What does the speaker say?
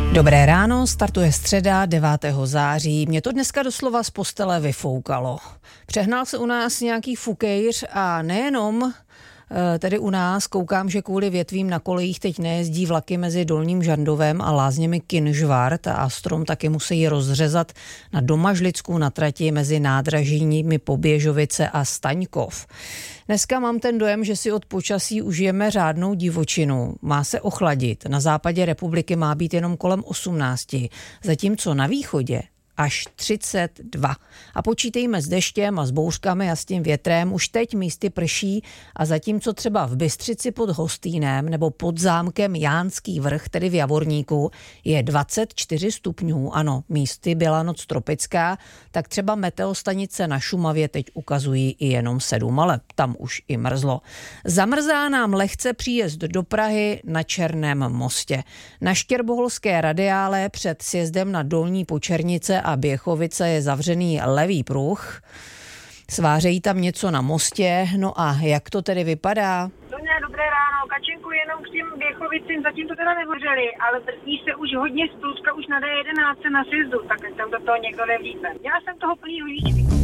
Dobré ráno, startuje středa 9. září. Mě to dneska doslova z postele vyfoukalo. Přehnal se u nás nějaký fukejř a nejenom tedy u nás, koukám, že kvůli větvím na kolejích teď nejezdí vlaky mezi Dolním Žandovem a Lázněmi Kynžvart a strom taky musí rozřezat na Domažlicku na trati mezi nádražími Poběžovice a Staňkov. Dneska mám ten dojem, že si od počasí užijeme řádnou divočinu. Má se ochladit. Na západě republiky má být jenom kolem 18, zatímco na východě až 32. A počítejme s deštěm a s bouřkami a s tím větrem. Už teď místy prší a zatímco třeba v Bystřici pod Hostýnem nebo pod zámkem Jánský Vrch, tedy v Javorníku, je 24 stupňů. Ano, místy byla noc tropická, tak třeba meteostanice na Šumavě teď ukazují i jenom 7, ale tam už i mrzlo. Zamrzá nám lehce příjezd do Prahy na Černém mostě. Na Štěrboholské radiále před sjezdem na Dolní Počernice a Běchovice je zavřený levý pruh. Svářejí tam něco na mostě. No a jak to tedy vypadá? Dobré ráno, Kačenku, jenom k těm Běchovicím, zatím to teda nehořeli, ale brzdí se už hodně sprutka už na D11 na sjezdu, tak tam do toho někdo nevlípe. Měla jsem toho plný rujíčky.